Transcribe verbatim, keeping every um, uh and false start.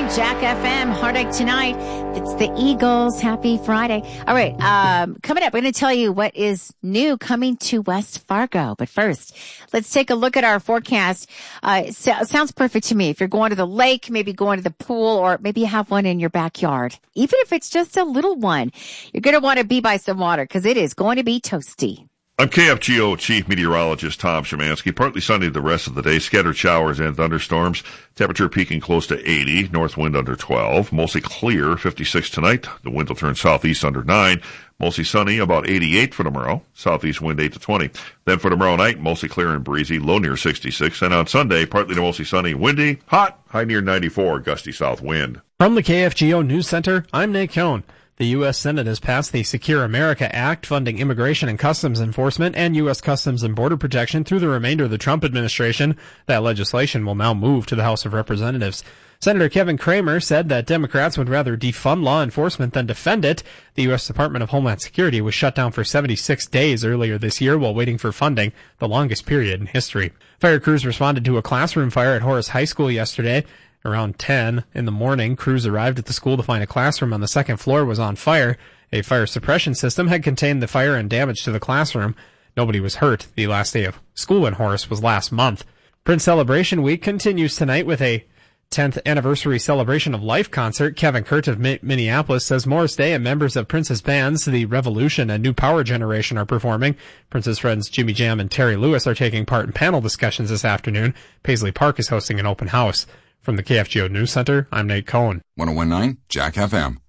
Jack F M, Heartache Tonight. It's the Eagles. Happy Friday. All right. Um, coming up, we're going to tell you what is new coming to West Fargo. But first, let's take a look at our forecast. Uh, it so, sounds perfect to me. If you're going to the lake, maybe going to the pool, or maybe you have one in your backyard. Even if it's just a little one, you're going to want to be by some water because it is going to be toasty. I'm K F G O Chief Meteorologist Tom Szymanski. Partly sunny the rest of the day. Scattered showers and thunderstorms. Temperature peaking close to eighty. North wind under twelve. Mostly clear, fifty-six tonight. The wind will turn southeast under nine. Mostly sunny, about eighty-eight for tomorrow. Southeast wind eight to twenty. Then for tomorrow night, mostly clear and breezy, low near sixty-six. And on Sunday, partly to mostly sunny, windy, hot, high near ninety-four, gusty south wind. From the K F G O News Center, I'm Nate Cohn. The U S Senate has passed the Secure America Act, funding immigration and customs enforcement and U S Customs and Border Protection through the remainder of the Trump administration. That legislation will now move to the House of Representatives. Senator Kevin Cramer said that Democrats would rather defund law enforcement than defend it. The U S Department of Homeland Security was shut down for seventy-six days earlier this year while waiting for funding, the longest period in history. Fire crews responded to a classroom fire at Horace High School yesterday. Around ten in the morning, crews arrived at the school to find a classroom on the second floor was on fire. A fire suppression system had contained the fire and damage to the classroom. Nobody was hurt. The last day of school in Horace was last month. Prince Celebration Week continues tonight with a tenth anniversary Celebration of Life concert. Kevin Kurt of Minneapolis says Morris Day and members of Prince's bands, The Revolution and New Power Generation, are performing. Prince's friends Jimmy Jam and Terry Lewis are taking part in panel discussions this afternoon. Paisley Park is hosting an open house. From the K F G O News Center, I'm Nate Cohn. one oh one point nine Jack F M.